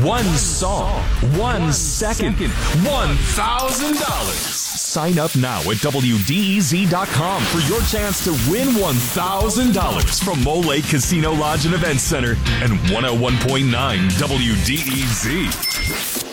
one song, 1 second, $1,000. Sign up now at WDEZ.com for your chance to win $1,000 from Mole Lake Casino Lodge and Event Center and 101.9 WDEZ.